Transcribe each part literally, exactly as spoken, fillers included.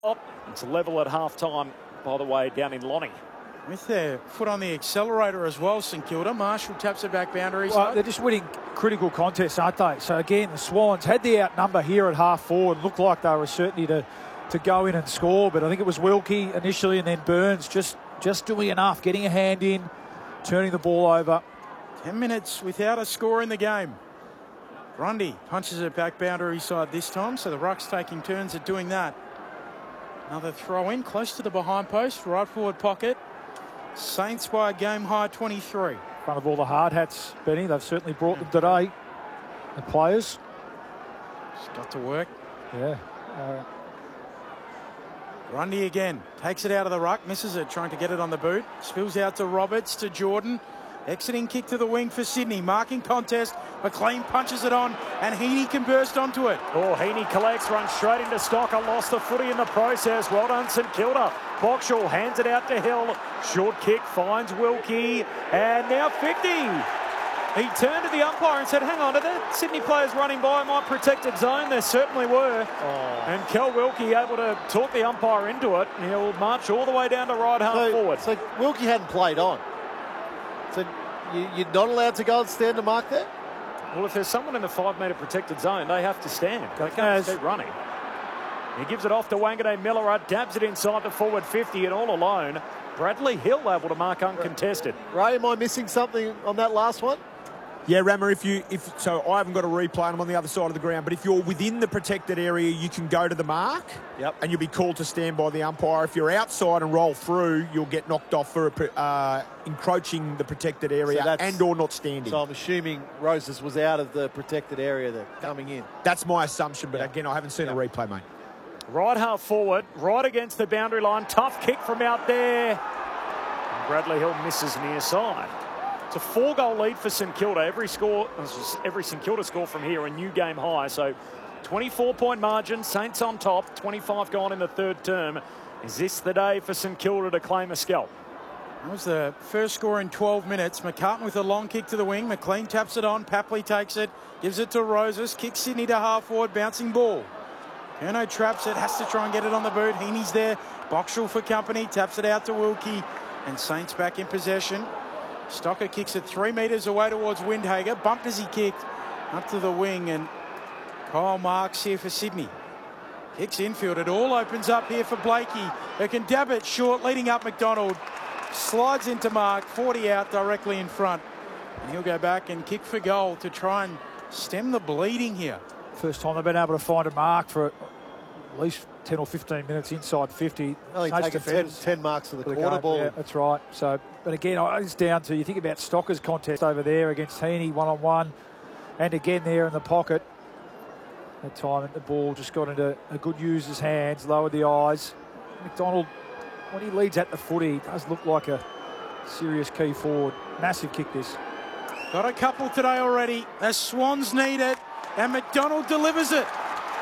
Oh, it's level at half-time, by the way, down in Lonnie. With their foot on the accelerator as well, St Kilda. Marshall taps it back boundary. Well, they're just winning critical contests, aren't they? So again, the Swans had the outnumber here at half forward. Looked like they were certainly to, to go in and score, but I think it was Wilkie initially and then Burns just, just doing enough, getting a hand in, turning the ball over. Ten minutes without a score in the game. Grundy punches it back boundary side this time, so the Ruck's taking turns at doing that. Another throw in, close to the behind post, right forward pocket. Saints by a game high twenty-three. In front of all the hard hats, Benny. They've certainly brought them today. The players. It's got to work. Yeah. Uh, Grundy again. Takes it out of the ruck. Misses it, trying to get it on the boot. Spills out to Roberts, to Jordan. Exiting kick to the wing for Sydney. Marking contest. McLean punches it on, and Heaney can burst onto it. Oh, Heaney collects, runs straight into Stocker, lost the footy in the process. Well done, St Kilda. Boxall hands it out to Hill. Short kick finds Wilkie, and now fifty. He turned to the umpire and said, hang on, are the Sydney players running by my protected zone? There certainly were. Oh. And Kel Wilkie able to talk the umpire into it. He'll march all the way down to right half so, forward. So Wilkie hadn't played on. So you, you're not allowed to go and stand to mark there? Well, if there's someone in the five-metre protected zone, they have to stand. They can't keep running. He gives it off to Wanganeen Miller, dabs it inside the forward fifty, and all alone, Bradley Hill able to mark uncontested. Ray, am I missing something on that last one? Yeah, Rammer, if you, if so I haven't got a replay and I'm on the other side of the ground, but if you're within the protected area, you can go to the mark. Yep. And you'll be called to stand by the umpire. If you're outside and roll through, you'll get knocked off for uh, encroaching the protected area so and or not standing. So I'm assuming Roses was out of the protected area there, coming in. That's my assumption, but yep. again, I haven't seen yep. a replay, mate. Right half forward, right against the boundary line. Tough kick from out there. And Bradley Hill misses near side. It's a four-goal lead for St Kilda. Every score, every St Kilda score from here, a new game high. So twenty-four point margin, Saints on top, twenty-five gone in the third term. Is this the day for St Kilda to claim a scalp? That was the first score in twelve minutes. McCartan with a long kick to the wing. McLean taps it on. Papley takes it, gives it to Roses, kicks Sydney to half forward, bouncing ball. Kerno traps it, has to try and get it on the boot. Heaney's there. Boxall for company, taps it out to Wilkie, and Saints back in possession. Stocker kicks it three metres away towards Windhager. Bumped as he kicked up to the wing, and Kyle Marks here for Sydney. Kicks infield. It all opens up here for Blakey, who can dab it short, leading up McDonald. Slides into Mark, forty out directly in front. And he'll go back and kick for goal to try and stem the bleeding here. First time they've been able to find a mark for at least ten or fifteen minutes inside fifty. Only taken ten, ten marks to the quarter game. ball. Yeah, that's right. So, but again, it's down to, you think about Stocker's contest over there against Heaney one-on-one, and again there in the pocket. That time the ball just got into a good user's hands, lowered the eyes. McDonald, when he leads at the footy, does look like a serious key forward. Massive kick this. Got a couple today already. The Swans need it, and McDonald delivers it.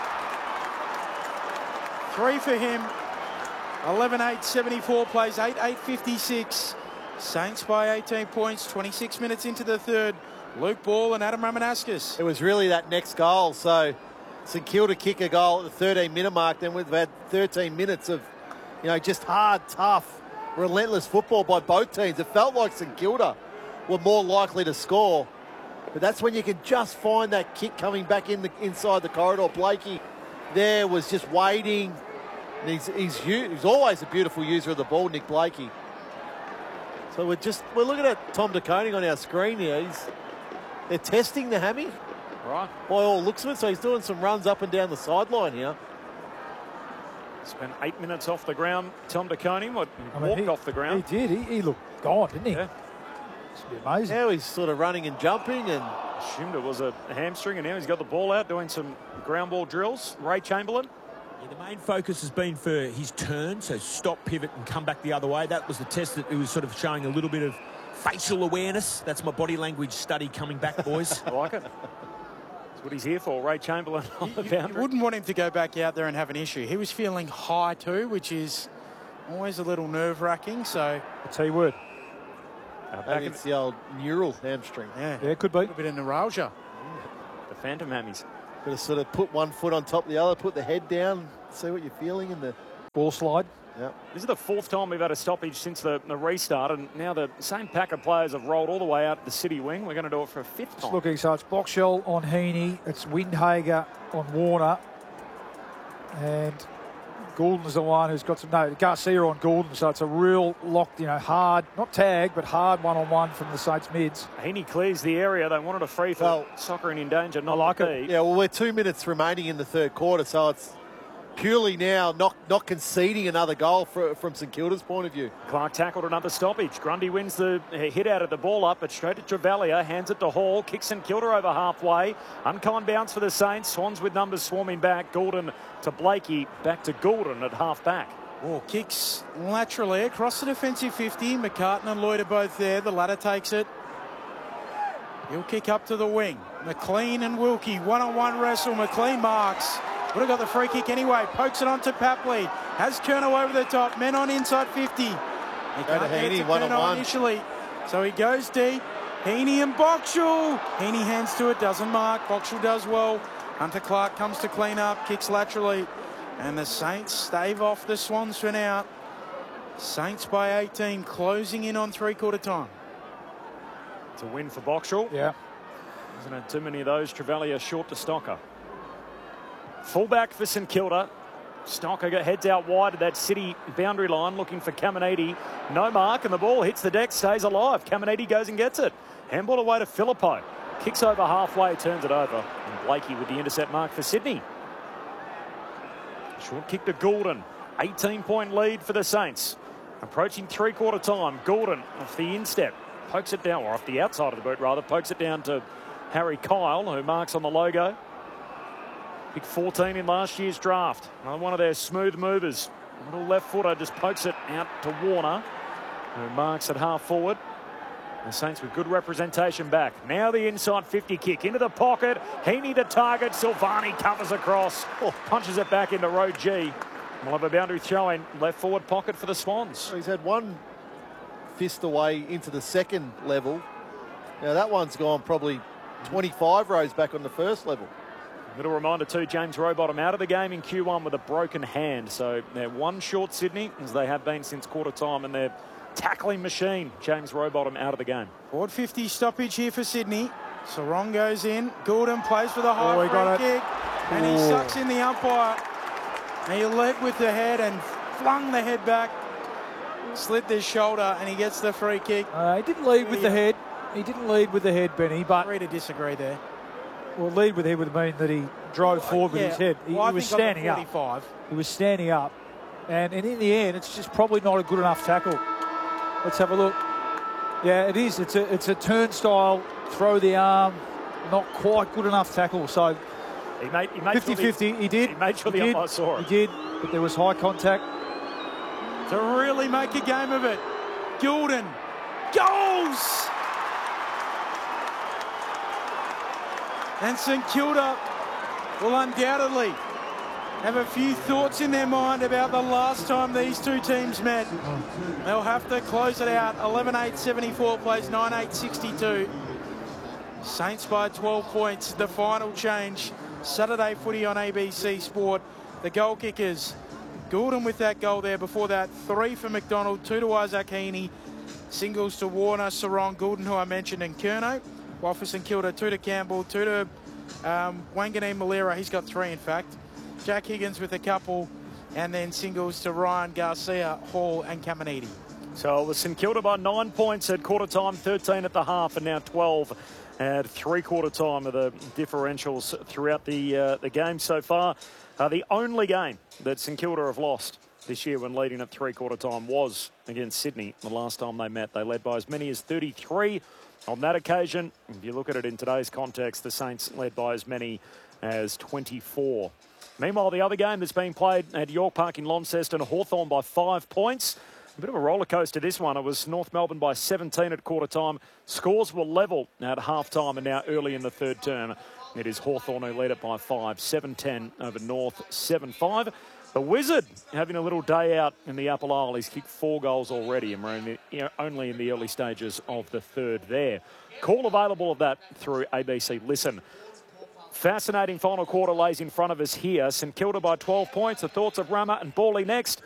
Three for him. eleven eight seventy-four plays, eight eight fifty-six. Saints by eighteen points, twenty-six minutes into the third. Luke Ball and Adam Ramanaskas. It was really that next goal. So St Kilda kick a goal at the thirteen minute mark. Then we've had thirteen minutes of, you know, just hard, tough, relentless football by both teams. It felt like St Kilda were more likely to score. But that's when you can just find that kick coming back in the inside the corridor. Blakey there was just waiting. And he's, he's, he's always a beautiful user of the ball, Nick Blakey. So we're just, we're looking at Tom De Koning on our screen here. He's, they're testing the hammy. Right. By all looks of it. So he's doing some runs up and down the sideline here. Spent eight minutes off the ground. Tom De Koning walked I mean, he, off the ground. He did. He, he looked gone, didn't he? Yeah. It's amazing. Now he's sort of running and jumping, and Assumed it was a hamstring, and now he's got the ball out doing some ground ball drills. Ray Chamberlain. Yeah, the main focus has been for his turn, so stop, pivot, and come back the other way. That was the test that he was sort of showing a little bit of facial awareness. That's my body language study coming back, boys. I like it. That's what he's here for, Ray Chamberlain on the You, boundary. you wouldn't want him to go back out there and have an issue. He was feeling high too, which is always a little nerve-wracking. So I'll tell you what. Uh, maybe it's the old neural hamstring. yeah, Yeah, it could be. a bit of neuralgia. The Phantom Hammies. Got to sort of put one foot on top of the other, put the head down, see what you're feeling in the Ball slide. Yep. This is the fourth time we've had a stoppage since the, the restart, and now the same pack of players have rolled all the way out the City wing. We're going to do it for a fifth time. Just looking, so it's Boxshell on Heaney, it's Windhager on Warner, and Goulden's the one who's got some, no, Garcia on Goulden, so it's a real locked, you know, hard, not tag, but hard one-on-one from the Saints mids. Heaney clears the area. They wanted a free for Well, soccer and in danger, not I like to it. be. Yeah, well, we're two minutes remaining in the third quarter, so it's purely now not not conceding another goal for, from St Kilda's point of view. Clark tackled another stoppage. Grundy wins the hit out of the ball up, but straight to Travalia, hands it to Hall, kicks St Kilda over halfway. Unkind bounce for the Saints. Swans with numbers swarming back. Goulden to Blakey, back to Goulden at half back. Oh, kicks laterally across the defensive fifty. McCartan and Lloyd are both there. The latter takes it. He'll kick up to the wing. McLean and Wilkie, one-on-one wrestle. McLean marks. Would have got the free kick anyway. Pokes it on to Papley. Has Curnow over the top. Men on inside fifty. He Go to can't get it Heaney, to one-on-one. Curnow initially. So he goes deep. Heaney and Boxall. Heaney hands to it. Doesn't mark. Boxall does well. Hunter Clark comes to clean up. Kicks laterally. And the Saints stave off the Swans for now. Saints by eighteen. Closing in on three-quarter time. It's a win for Boxall. Yeah. Hasn't had too many of those. Travalia short to Stocker. Fullback for St Kilda. Stocker heads out wide at that City boundary line looking for Caminiti. No mark, and the ball hits the deck, stays alive. Caminiti goes and gets it. Handball away to Filippo. Kicks over halfway, turns it over. And Blakey with the intercept mark for Sydney. Short kick to Goulden. eighteen point lead for the Saints. Approaching three-quarter time. Goulden off the instep. Pokes it down, or off the outside of the boot rather. Pokes it down to Harry Kyle, who marks on the logo. Pick fourteen in last year's draft. Another one of their smooth movers. Little left footer just pokes it out to Warner, who marks at half forward. The Saints with good representation back. Now the inside fifty kick into the pocket. Heaney to target. Silvani covers across. Oh, punches it back into row G. We'll have a boundary throw in left forward pocket for the Swans. He's had one fist away into the second level. Now that one's gone probably twenty-five rows back on the first level. Little reminder too, James Rowbottom out of the game in Q one with a broken hand. So they're one short Sydney, as they have been since quarter time, and they're tackling machine. James Rowbottom out of the game. Forward fifty stoppage here for Sydney. Sarong goes in. Goulden plays for the high Oh, he free got it. kick. And he Oh. sucks in the umpire. And he led with the head and flung the head back. Slid the shoulder and he gets the free kick. Uh, he didn't lead with the head. He didn't lead with the head, Benny, but Free to disagree there. well, lead with the head would mean that he drove forward with Yeah, his head. He, well, I he was think on the standing up. forty-five. He was standing up. And, and in the end, it's just probably not a good enough tackle. Let's have a look. Yeah, it is. It's a, it's a turnstile, throw the arm, not quite good enough tackle. So He made, he made fifty fifty, he did. He made sure he the did. umpire saw it. He did, but there was high contact. To really make a game of it. Goulden goes! And St Kilda will undoubtedly have a few thoughts in their mind about the last time these two teams met. They'll have to close it out. eleven eight seventy-four plays nine eight sixty-two. Saints by twelve points. The final change. Saturday footy on A B C Sport. The goal kickers. Goulden with that goal there. Before that, three for McDonald, two to Isaac Heaney. Singles to Warner, Sarong, Goulden, who I mentioned, and Curnow. While for St Kilda, two to Campbell, two to um, Wanganeen Malera. He's got three, in fact. Jack Higgins with a couple. And then singles to Ryan Garcia, Hall, and Caminiti. So it was St Kilda by nine points at quarter time, thirteen at the half, and now twelve at three-quarter time of the differentials throughout the uh, the game so far. Uh, the only game that St Kilda have lost this year when leading at three-quarter time was against Sydney. The last time they met, they led by as many as thirty-three. On that occasion, if you look at it in today's context, the Saints led by as many as twenty-four. Meanwhile, the other game that's being played at York Park in Launceston, Hawthorn by five points. A bit of a roller coaster, this one. It was North Melbourne by seventeen at quarter time. Scores were level at half time and now early in the third term. It is Hawthorn who lead it by five. seven ten over North, seven five. The Wizard having a little day out in the Upper Isle. He's kicked four goals already and we're in the, you know, only in the early stages of the third there. Call available of that through A B C Listen. Fascinating final quarter lays in front of us here. St Kilda by twelve points. The thoughts of Rama and Bawley next.